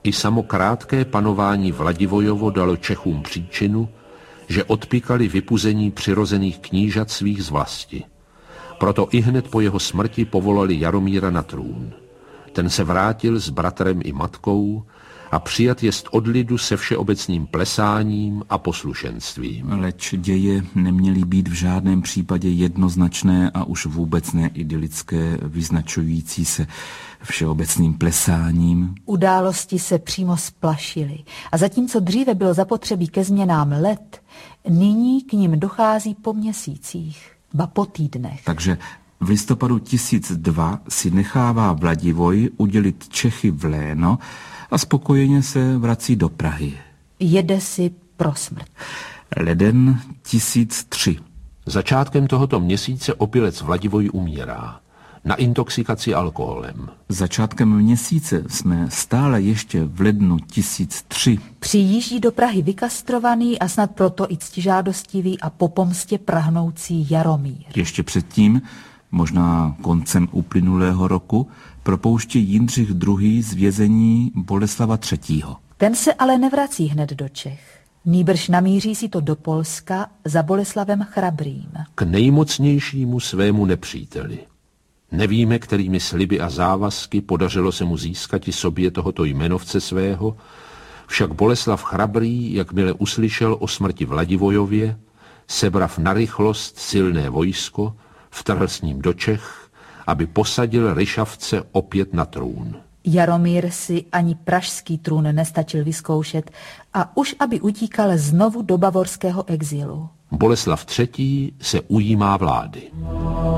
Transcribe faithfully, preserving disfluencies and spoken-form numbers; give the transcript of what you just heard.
i samo krátké panování Vladivojovo dalo Čechům příčinu, že odpíkali vypuzení přirozených knížat svých z vlasti. Proto ihned po jeho smrti povolali Jaromíra na trůn. Ten se vrátil s bratrem i matkou a přijat jest od lidu se všeobecným plesáním a poslušenstvím. Leč děje neměly být v žádném případě jednoznačné a už vůbec ne idylické, vyznačující se všeobecným plesáním. Události se přímo splašily a zatímco dříve bylo zapotřebí ke změnám let, nyní k nim dochází po měsících, ba po týdnech. Takže v listopadu tisíc dva si nechává Vladivoj udělit Čechy v léno a spokojeně se vrací do Prahy. Jede si pro smrt. Leden tisíc tři. Začátkem tohoto měsíce opilec Vladivoj umírá. Na intoxikaci alkoholem. Začátkem měsíce jsme stále ještě v lednu tisíc tři. Přijíždí do Prahy vykastrovaný a snad proto i ctižádostivý a po pomstě prahnoucí Jaromír. Ještě předtím, možná koncem uplynulého roku, propouští Jindřich druhý. z vězení Boleslava třetího. Ten se ale nevrací hned do Čech. Nýbrž namíří si to do Polska za Boleslavem Chrabrým. K nejmocnějšímu svému nepříteli. Nevíme, kterými sliby a závazky podařilo se mu získat i sobě tohoto jmenovce svého, však Boleslav Chrabrý, jakmile uslyšel o smrti Vladivojově, sebrav na rychlost silné vojsko, vtrhl s ním do Čech, aby posadil Ryšavce opět na trůn. Jaromír si ani pražský trůn nestačil vyzkoušet a už aby utíkal znovu do bavorského exilu. Boleslav třetí. se ujímá vlády.